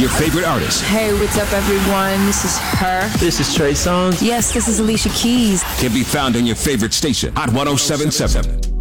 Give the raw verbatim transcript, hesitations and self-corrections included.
Your favorite artists Hey, what's up, everyone? This is her. This is Trey Songz. Yes, this is Alicia Keys. can be found on your favorite station, Hot ten seventy-seven.